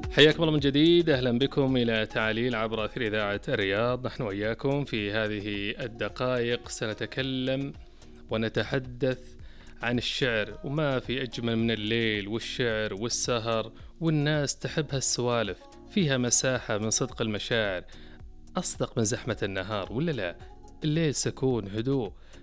حياكم الله من جديد، أهلا بكم إلى تعاليل عبر أثير إذاعة الرياض. نحن وإياكم في هذه الدقائق سنتكلم ونتحدث عن الشعر، وما في أجمل من الليل والشعر والسهر، والناس تحب هالسوالف، فيها مساحة من صدق المشاعر، أصدق من زحمة النهار، ولا لا؟ الليل سكون هدوء،